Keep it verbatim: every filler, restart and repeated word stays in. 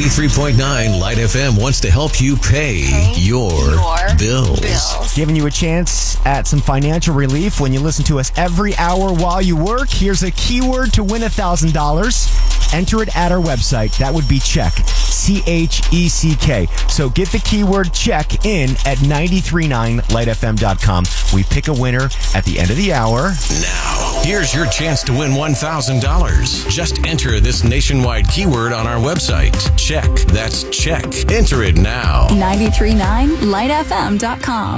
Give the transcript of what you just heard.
ninety-three point nine Light F M wants to help you pay, pay your, your bills. bills. Giving you a chance at some financial relief when you listen to us every hour while you work. Here's a keyword to win one thousand dollars. Enter it at our website. That would be check. C H E C K. So get the keyword check in at nine three nine light f m dot com. We pick a winner at the end of the hour. Now, here's your chance to win one thousand dollars. Just enter this nationwide keyword on our website. Check. That's check. Enter it now. nine three nine light f m dot com.